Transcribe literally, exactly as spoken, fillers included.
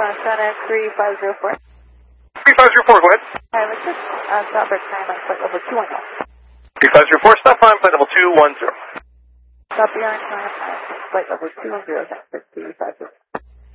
uh, Sonic three five zero four. three five zero four, go ahead. Hi, let's just uh, stop our time on flight level two one zero. three five zero four, stop time, flight level two one zero. Stop your time on flight level two one zero, Sonic three five zero four.